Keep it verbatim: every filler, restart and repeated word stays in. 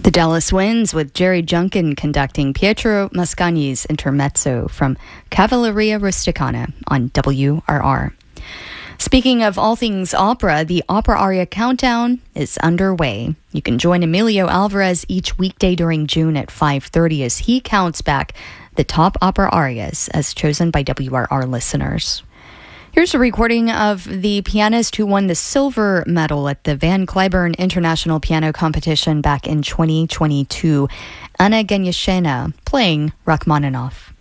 The Dallas Winds with Jerry Junkin conducting Pietro Mascagni's Intermezzo from Cavalleria Rusticana on W R R. Speaking of all things opera, the Opera Aria Countdown is underway. You can join Emilio Alvarez each weekday during June at five thirty as he counts back the top opera arias as chosen by W R R listeners. Here's a recording of the pianist who won the silver medal at the Van Cliburn International Piano Competition back in twenty twenty-two, Anna Genyashina, playing Rachmaninoff.